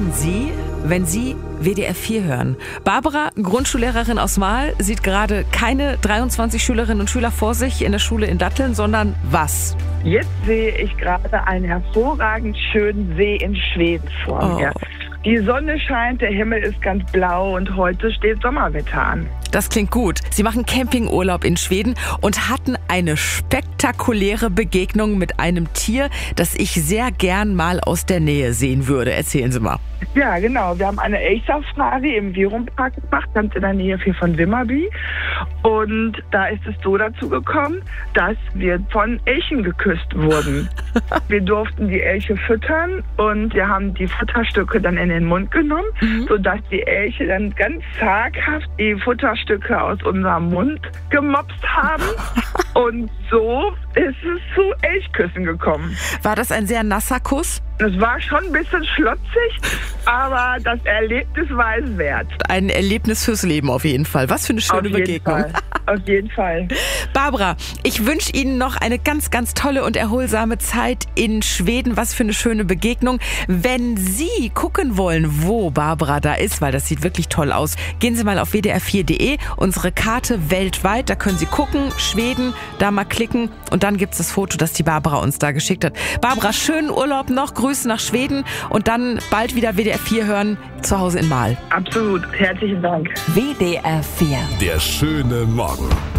machen Sie, wenn Sie WDR 4 hören? Barbara, Grundschullehrerin aus Mahl, sieht gerade keine 23 Schülerinnen und Schüler vor sich in der Schule in Datteln, sondern was? Jetzt sehe ich gerade einen hervorragend schönen See in Schweden vor mir. Die Sonne scheint, der Himmel ist ganz blau und heute steht Sommerwetter an. Das klingt gut. Sie machen Campingurlaub in Schweden und hatten eine spektakuläre Begegnung mit einem Tier, das ich sehr gern mal aus der Nähe sehen würde. Erzählen Sie mal. Ja, genau. Wir haben eine Elchsafari im Virumpark gemacht, ganz in der Nähe von Vimmerby. Und da ist es so dazu gekommen, dass wir von Elchen geküsst wurden. Wir durften die Elche füttern und wir haben die Futterstücke dann in den Mund genommen, sodass die Elche dann ganz zaghaft die Futterstücke aus unserem Mund gemopst haben. Und so ist es zu Elchküssen gekommen. War das ein sehr nasser Kuss? Es war schon ein bisschen schlotzig, aber das Erlebnis war es wert. Ein Erlebnis fürs Leben auf jeden Fall. Was für eine schöne Begegnung. Auf jeden Fall. Barbara, ich wünsche Ihnen noch eine ganz, ganz tolle und erholsame Zeit in Schweden. Was für eine schöne Begegnung. Wenn Sie gucken wollen, wo Barbara da ist, weil das sieht wirklich toll aus, gehen Sie mal auf wdr4.de, unsere Karte weltweit. Da können Sie gucken, Schweden, da mal klicken und dann gibt es das Foto, das die Barbara uns da geschickt hat. Barbara, schönen Urlaub noch, Grüße nach Schweden und dann bald wieder WDR 4 hören, zu Hause in Mahl. Absolut, herzlichen Dank. WDR 4. Der schöne Morgen.